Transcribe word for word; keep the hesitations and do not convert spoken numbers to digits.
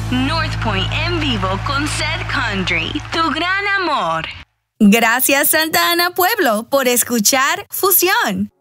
North Point en vivo con Seth Country, tu gran amor. Gracias Santa Ana Pueblo por escuchar Fusión.